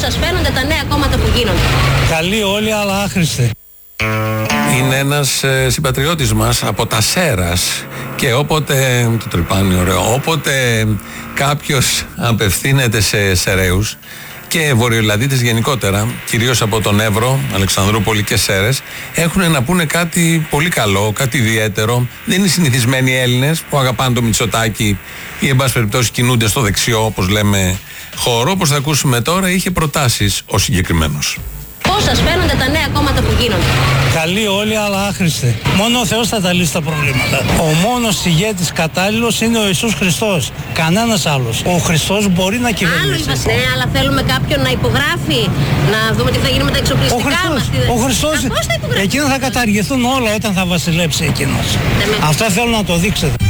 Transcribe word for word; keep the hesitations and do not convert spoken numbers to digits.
σας φαίνονται τα νέα κόμματα που γίνονται? Καλοί όλοι, αλλά άχρηστοι. Είναι ένας ε, συμπατριώτης μας από τα Σέρας και όποτε, το τρυπάνει ωραίο, όποτε κάποιος απευθύνεται σε Σεραίους και Βορειοελλαδίτες γενικότερα, κυρίως από τον Εύρο, Αλεξανδρούπολη και Σέρες, έχουν να πούνε κάτι πολύ καλό, κάτι ιδιαίτερο. Δεν είναι συνηθισμένοι Έλληνες που αγαπάνε το Μητσοτάκη ή εν πάση περιπτώσει κινούνται στο δεξιό, όπως λέμε, χώρο. Όπως θα ακούσουμε τώρα, είχε προτάσεις ο συγκεκριμένος. Πώς σας φαίνονται τα νέα κόμματα που γίνονται? Καλοί όλοι, αλλά άχρηστοι. Μόνο ο Θεός θα τα λύσει τα προβλήματα. Ο μόνος ηγέτης κατάλληλος είναι ο Ιησούς Χριστός. Κανένας άλλος. Ο Χριστός μπορεί να κυβερνήσει. Άλλο είμαστε, ναι, αλλά θέλουμε κάποιον να υπογράφει, να δούμε τι θα γίνει με τα εξοπλιστικά ο Χριστός, μας. Ο Χριστός, Α, πώς θα υπογράφει? εκείνα θα καταργηθούν όλα όταν θα βασιλέψει εκείνος. Αυτό θέλω να το δείξετε.